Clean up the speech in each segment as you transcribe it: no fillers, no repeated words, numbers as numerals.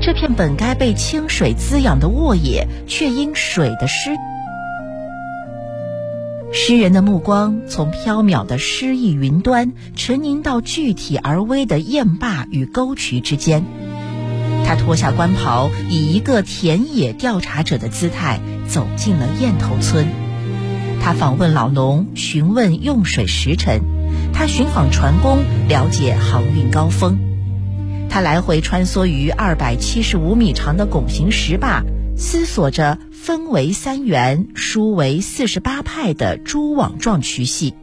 这片本该被清水滋养的沃野，却因水的诗人的目光从缥缈的诗意云端沉凝到具体而微的堰坝与沟渠之间。他脱下官袍，以一个田野调查者的姿态走进了堰头村。他访问老农，询问用水时辰；他寻访船工，了解航运高峰。他来回穿梭于275米长的拱形石坝，思索着分为3元、疏为48派的蛛网状渠系。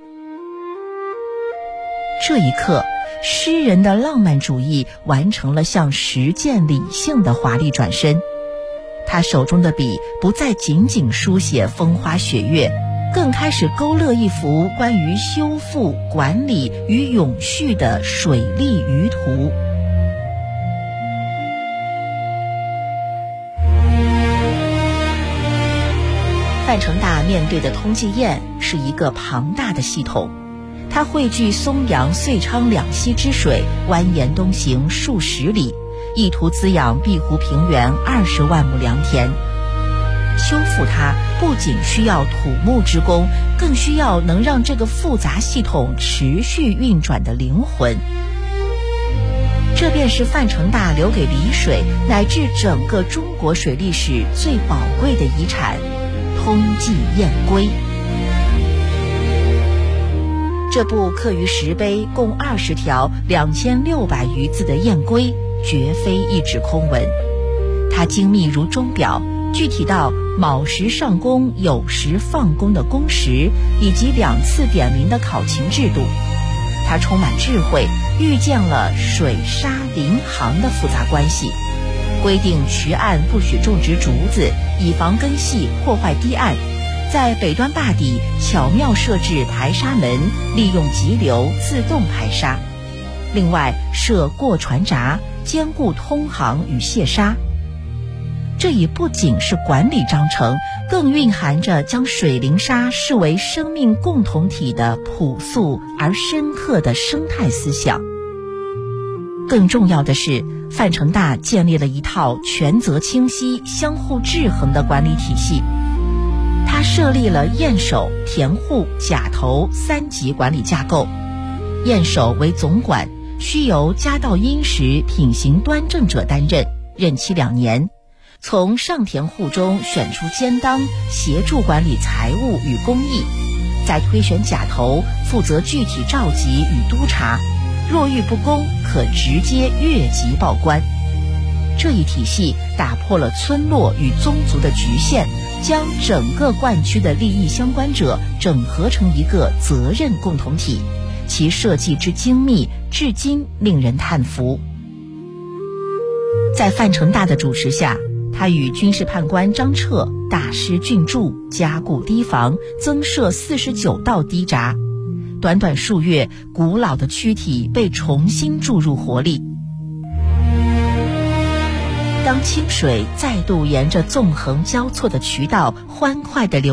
这一刻，诗人的浪漫主义完成了向实践理性的华丽转身。他手中的笔不再仅仅书写风花雪月，更开始勾勒一幅关于修复、管理与永续的水利舆图。范成大面对的通济堰是一个庞大的系统，它汇聚松阳、遂昌两溪之水，蜿蜒东行数十里，意图滋养碧湖平原20万亩良田。修复它不仅需要土木之功，更需要能让这个复杂系统持续运转的灵魂。这便是范成大留给丽水乃至整个中国水利史最宝贵的遗产——通济堰规。这部刻于石碑、共20条、2600余字的堰规，绝非一纸空文。它精密如钟表，具体到卯时上工、酉时放工的工时，以及2次点名的考勤制度。它充满智慧，预见了水沙林行的复杂关系，规定渠岸不许种植竹子，以防根系破坏堤岸。在北端坝底巧妙设置排沙门，利用急流自动排沙。另外设过船闸，兼顾通航与卸沙。这已不仅是管理章程，更蕴含着将水灵沙视为生命共同体的朴素而深刻的生态思想。更重要的是，范成大建立了一套权责清晰、相互制衡的管理体系。他设立了堰首、田户、甲头3级管理架构。堰首为总管，需由家道殷实、品行端正者担任，任期2年。从上田户中选出监当，协助管理财务与公益，再推选甲头，负责具体召集与督查，若遇不公，可直接越级报官。这一体系打破了村落与宗族的局限，将整个灌区的利益相关者整合成一个责任共同体，其设计之精密，至今令人叹服。在范成大的主持下，他与军事判官张彻大施峻筑，加固堤防，增设49道堤闸。短短数月，古老的躯体被重新注入活力。当清水再度沿着纵横交错的渠道欢快地流